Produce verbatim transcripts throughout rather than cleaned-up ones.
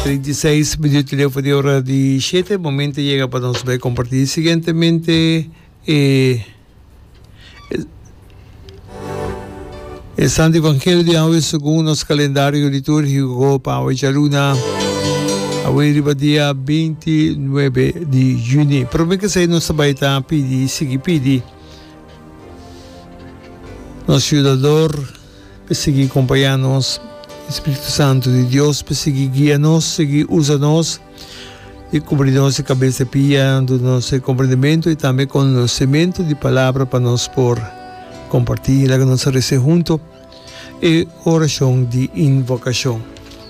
treinta y seis minutos de hora diecisiete. El momento llega para nos ver compartir. Siguientemente, eh, el, el Santo Evangelio de hoy según los calendarios litúrgicos para hoy luna. Hoy es día veintinueve de junio. Pero que se nos baita pidi, sigi pidi. Nos ayudador, sigue acompañarnos. Espíritu Santo de Dios, sigue guíanos, sigue usanos y cubrirnos de cabeza pía, dándonos el comprendimiento y también conocimiento de palabra para nos por compartir, la que nos recibe junto y oración de invocación.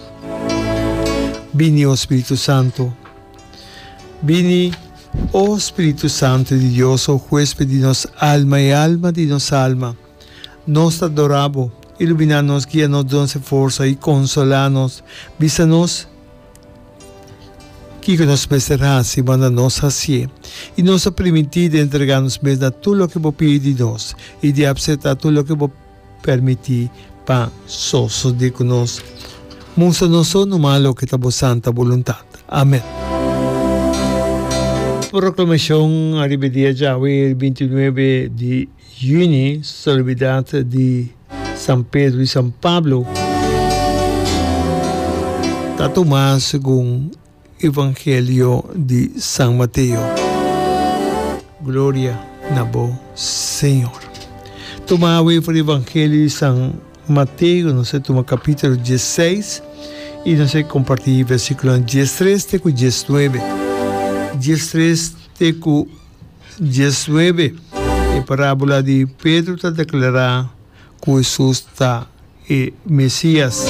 Vini, oh Espíritu Santo, vini, oh Espíritu Santo de Dios, oh huésped de nos alma y alma de nos alma, nos adoramos. Iluminanos, guíanos, donos fuerza y consolanos, vísanos, que nos mecerás y mándanos así, y nos ha permitido entregarnos mesmo todo lo que vos pedimos, y de aceptar todo lo que vos permitís para sosos de nos. Músanos no malo que está santa voluntad. Amén. Proclamación arriba ya el veintinueve de junio, solemnidad de San Pedro y San Pablo. Está tomado según Evangelio de San Mateo. Gloria a vos, Señor. Tomado el Evangelio de San Mateo, no sé, toma capítulo dieciséis y no sé, compartir versículo diecitrés y diecinueve. diecitrés y diecinueve. La parábola de Pedro está declarada que Jesús está el Mesías.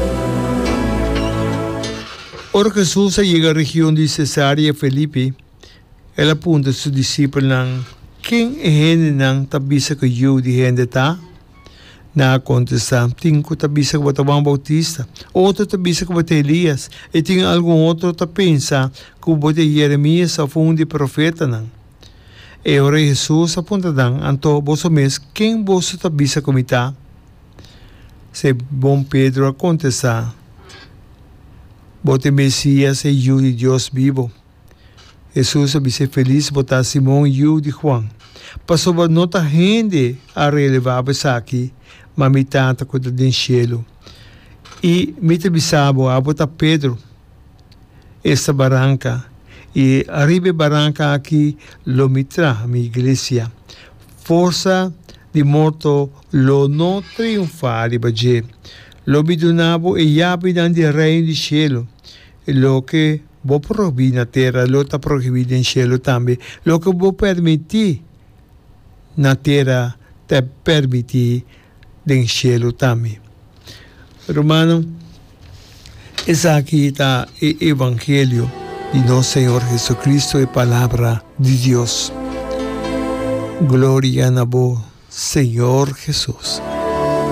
Ahora Jesús llega a la región de Cesarea Felipe. Él apunta a sus discípulos: ¿quién es el que dice que yo de gente está? Na contesta: cinco te dice que es Juan Bautista, otro te dice que es Elías, y tiene algún otro que piensa que es Jeremías o fue un de profeta. E ora Jesus apontadan anto vos mes quem vos tabisa comita. Se bom Pedro a contestar: bote Messias e eu de Deus vivo. Jesus abise feliz botar Simão e eu de Juan. Passou a nota gente a relevar essa aqui, mas me tanta coisa de enchelo. E me tabisabo a botar Pedro esta barranca. E arriba barranca aqui lo mitra, mi iglesia. Força de morto lo não triunfare baje. Lo bidunabo e yabidan de reino de cielo. E lo que vou proibir na terra, lo está proibido em cielo também. Lo que vou permitir na terra, te permitir em cielo também. Romano, essa aqui está o evangelho de nuestro Señor Jesucristo y palabra de Dios. Gloria a vos, Señor Jesús.